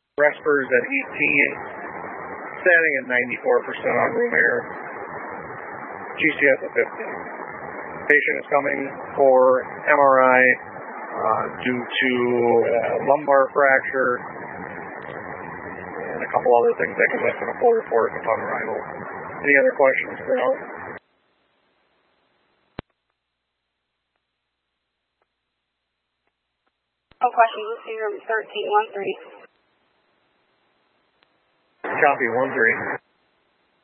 Respir's at 18, standing at 94% on room air. GCS at 50. Patient is coming for MRI due to lumbar fracture and a couple other things that can list in a full report upon arrival. Any other questions for help? No questions. Listing room 1313. Copy 1-3.